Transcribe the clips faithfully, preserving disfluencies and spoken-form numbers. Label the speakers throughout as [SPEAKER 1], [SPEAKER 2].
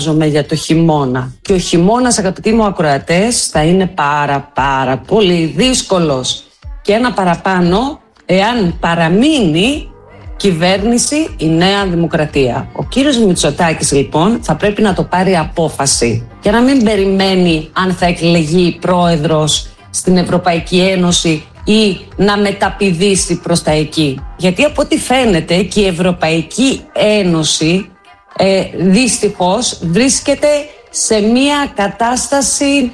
[SPEAKER 1] για το χειμώνα. Και ο χειμώνας, αγαπητοί μου ακροατές, θα είναι πάρα πάρα πολύ δύσκολος. Και ένα παραπάνω, εάν παραμείνει κυβέρνηση η Νέα Δημοκρατία. Ο κύριος Μητσοτάκης λοιπόν θα πρέπει να το πάρει απόφαση και να μην περιμένει αν θα εκλεγεί πρόεδρος στην Ευρωπαϊκή Ένωση ή να μεταπηδήσει προς τα εκεί. Γιατί από ό,τι φαίνεται και η Ευρωπαϊκή Ένωση ε, δυστυχώς βρίσκεται σε μια κατάσταση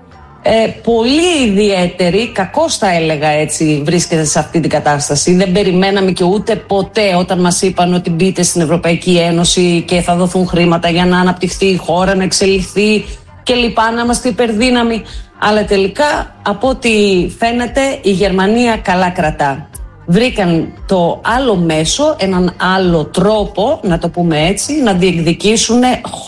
[SPEAKER 1] ε, πολύ ιδιαίτερη, κακώς θα έλεγα έτσι, βρίσκεται σε αυτή την κατάσταση. Δεν περιμέναμε και ούτε ποτέ όταν μας είπαν ότι μπείτε στην Ευρωπαϊκή Ένωση και θα δοθούν χρήματα για να αναπτυχθεί η χώρα, να εξελιχθεί και λοιπά, να είμαστε υπερδύναμοι. Αλλά τελικά, από ό,τι φαίνεται, η Γερμανία καλά κρατά. Βρήκαν το άλλο μέσο, έναν άλλο τρόπο, να το πούμε έτσι, να διεκδικήσουν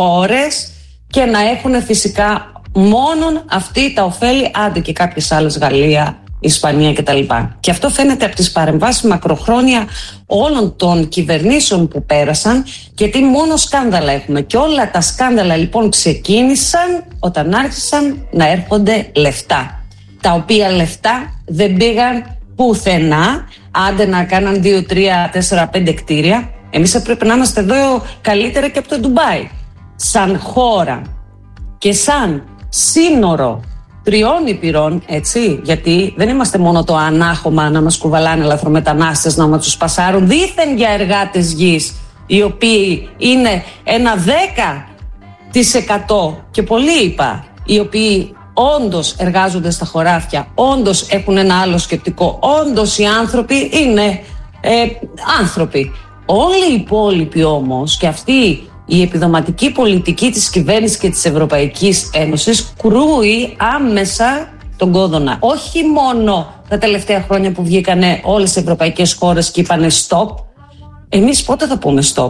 [SPEAKER 1] χώρες και να έχουν φυσικά μόνον αυτοί τα ωφέλη, άντε και κάποιες άλλες, Γαλλία, Ισπανία κτλ. Και αυτό φαίνεται από τις παρεμβάσεις μακροχρόνια όλων των κυβερνήσεων που πέρασαν, γιατί μόνο σκάνδαλα έχουμε. Και όλα τα σκάνδαλα λοιπόν ξεκίνησαν όταν άρχισαν να έρχονται λεφτά. Τα οποία λεφτά δεν πήγαν πουθενά, άντε να κάναν δύο, τρία, τέσσερα, πέντε κτίρια. Εμείς έπρεπε να είμαστε εδώ καλύτερα και από το Ντουμπάι. Σαν χώρα και σαν σύνορο τριών υπηρών, έτσι, γιατί δεν είμαστε μόνο το ανάχωμα να μας κουβαλάνε λαθρομετανάστες, να μας τους πασάρουν δήθεν για εργάτες γης, οι οποίοι είναι ένα δέκα τοις εκατό και πολύ είπα, οι οποίοι όντως εργάζονται στα χωράφια, όντως έχουν ένα άλλο σκεπτικό, όντως οι άνθρωποι είναι ε, άνθρωποι. Όλοι οι υπόλοιποι όμως, και αυτοί η επιδοματική πολιτική της κυβέρνησης και της Ευρωπαϊκής Ένωσης κρούει άμεσα τον κόδωνα. Όχι μόνο τα τελευταία χρόνια που βγήκανε όλες οι ευρωπαϊκές χώρες και είπανε stop. Εμείς πότε θα πούμε stop?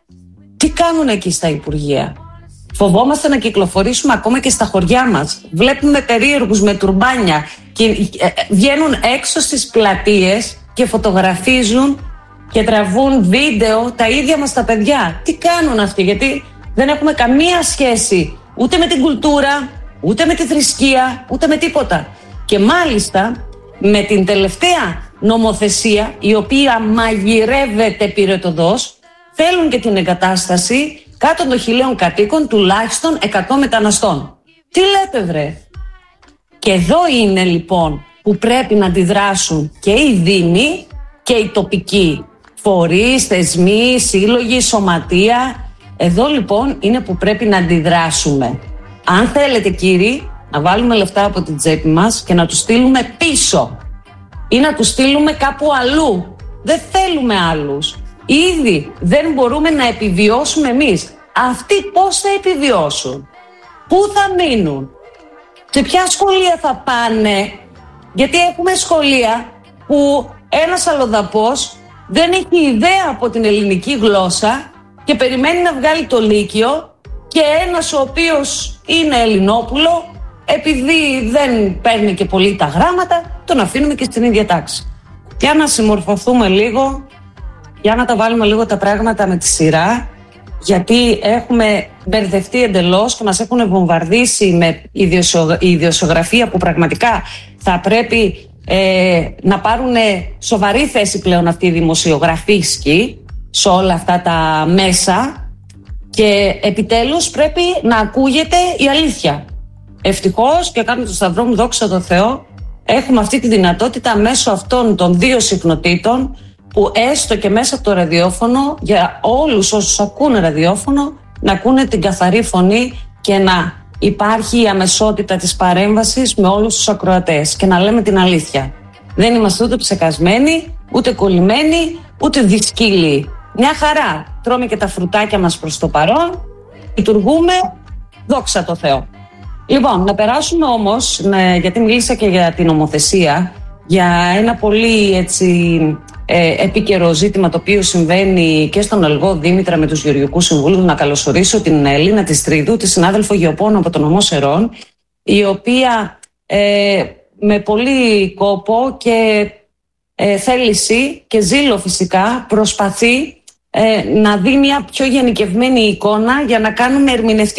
[SPEAKER 1] Τι κάνουν εκεί στα Υπουργεία? Φοβόμαστε να κυκλοφορήσουμε ακόμα και στα χωριά μας. Βλέπουμε περίεργους με τουρμπάνια και βγαίνουν έξω στις πλατείες και φωτογραφίζουν και τραβούν βίντεο τα ίδια μας τα παιδιά. Τι κάνουν αυτοί? Γιατί δεν έχουμε καμία σχέση ούτε με την κουλτούρα, ούτε με τη θρησκεία, ούτε με τίποτα. Και μάλιστα με την τελευταία νομοθεσία, η οποία μαγειρεύεται πυρετοδός, θέλουν και την εγκατάσταση κάτω των χιλίων κατοίκων τουλάχιστον εκατό μεταναστών. Τι λέτε βρε? Και εδώ είναι λοιπόν που πρέπει να αντιδράσουν και οι δήμοι και οι τοπικοί φορείς, θεσμοί, σύλλογοι, σωματεία. Εδώ λοιπόν είναι που πρέπει να αντιδράσουμε. Αν θέλετε κύριοι να βάλουμε λεφτά από την τσέπη μας και να τους στείλουμε πίσω ή να τους στείλουμε κάπου αλλού. Δεν θέλουμε άλλους. Ήδη δεν μπορούμε να επιβιώσουμε εμείς. Αυτοί πώς θα επιβιώσουν? Πού θα μείνουν? Σε ποια σχολεία θα πάνε? Γιατί έχουμε σχολεία που ένας αλλοδαπός δεν έχει ιδέα από την ελληνική γλώσσα και περιμένει να βγάλει το λύκειο, και ένας ο οποίος είναι Ελληνόπουλο, επειδή δεν παίρνει και πολύ τα γράμματα, τον αφήνουμε και στην ίδια τάξη. Για να συμμορφωθούμε λίγο, για να τα βάλουμε λίγο τα πράγματα με τη σειρά, γιατί έχουμε μπερδευτεί εντελώς και μας έχουν βομβαρδίσει με ιδιοσιογραφία που πραγματικά θα πρέπει ε, να πάρουν σοβαρή θέση πλέον αυτοί οι δημοσιογραφίσκοι σε όλα αυτά τα μέσα, και επιτέλους πρέπει να ακούγεται η αλήθεια. Ευτυχώς, και κάνω το σταυρό μου, δόξα τω Θεώ, έχουμε αυτή τη δυνατότητα μέσω αυτών των δύο συχνοτήτων, που έστω και μέσα από το ραδιόφωνο, για όλους όσους ακούνε ραδιόφωνο, να ακούνε την καθαρή φωνή και να υπάρχει η αμεσότητα της παρέμβασης με όλους τους ακροατές και να λέμε την αλήθεια. Δεν είμαστε ούτε ψεκασμένοι, ούτε κολλημένοι, ούτε δυσκύλοι. Μια χαρά. Τρώμε και τα φρουτάκια μας προς το παρόν, λειτουργούμε, δόξα τω Θεώ. Λοιπόν, να περάσουμε όμως, ναι, γιατί μίλησα και για την νομοθεσία, για ένα πολύ έτσι ε, επίκαιρο ζήτημα το οποίο συμβαίνει και στον Αλγό Δήμητρα με τους Γεωργικούς Συμβούλους. Να καλωσορίσω την Ελίνα της Τρίδου, τη συνάδελφο γεωπόνο από τον νομό Σερών, η οποία ε, με πολύ κόπο και ε, θέληση και ζήλο φυσικά προσπαθεί ε, να δει μια πιο γενικευμένη εικόνα για να κάνουμε ερμηνευτική